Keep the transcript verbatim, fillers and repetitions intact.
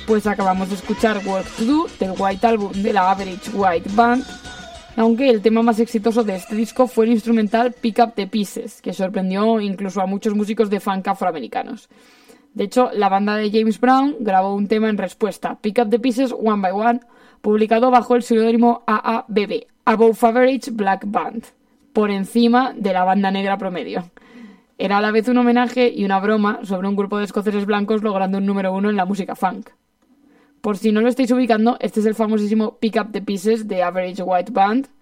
pues acabamos de escuchar Work to Do del White Album de la Average White Band, aunque el tema más exitoso de este disco fue el instrumental Pick Up the Pieces, que sorprendió incluso a muchos músicos de funk afroamericanos. De hecho, la banda de James Brown grabó un tema en respuesta, Pick Up the Pieces One by One, publicado bajo el seudónimo A A B B, Above Average Black Band, por encima de la banda negra promedio. Era a la vez un homenaje y una broma sobre un grupo de escoceses blancos logrando un número uno en la música funk. Por si no lo estáis ubicando, este es el famosísimo Pick Up the Pieces de Average White Band,